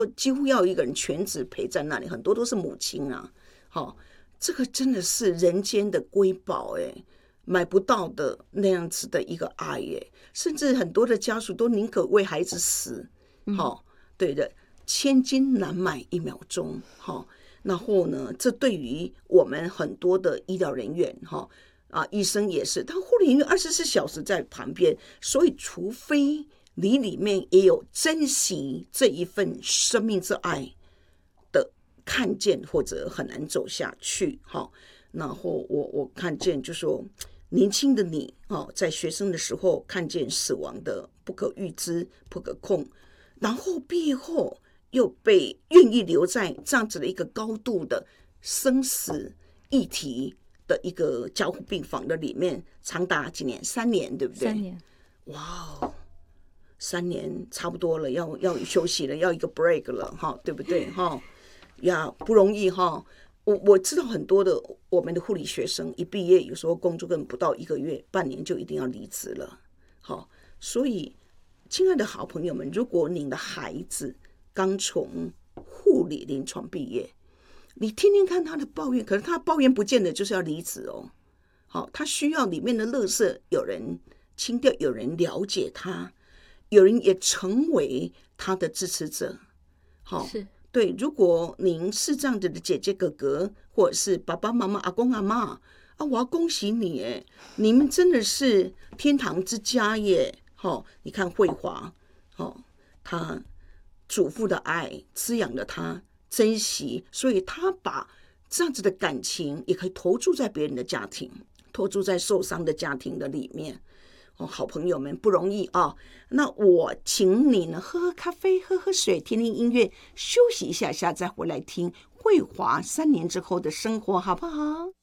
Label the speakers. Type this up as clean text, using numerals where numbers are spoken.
Speaker 1: 几乎要一个人全职陪在那里，很多都是母亲啊。好，这个真的是人间的瑰宝买不到的那样子的一个爱甚至很多的家属都宁可为孩子死。好，对的，千金难买一秒钟。好，然后呢，这对于我们很多的医疗人员医生也是，他护理人员24小时在旁边，所以除非你里面也有珍惜这一份生命之爱的看见，或者很难走下去。然后我看见就说年轻的你在学生的时候看见死亡的不可预知不可控，然后毕业后又被愿意留在这样子的一个高度的生死议题的一个加护病房的里面，长达几年？3年，对不对？3
Speaker 2: 年。
Speaker 1: 哇哦，3年差不多了，要休息了，要一个 break 了，对不对？呀，不容易哈。我知道很多的我们的护理学生一毕业，有时候工作根本不到1个月、半年就一定要离职了。所以亲爱的好朋友们，如果您的孩子刚从护理临床毕业，你听听看他的抱怨，可是他抱怨不见得就是要离职他需要里面的垃圾有人清掉，有人了解他，有人也成为他的支持者。
Speaker 2: 是，
Speaker 1: 对，如果您是这样子的姐姐哥哥，或者是爸爸妈妈、阿公阿嬷我要恭喜你你们真的是天堂之家耶。你看慧华他祖父的爱滋养了他，珍惜，所以他把这样子的感情也可以投注在别人的家庭，投注在受伤的家庭的里面。好朋友们不容易那我请你呢喝喝咖啡，喝喝水，听听音乐，休息一下下，再回来听慧华3年之后的生活，好不好？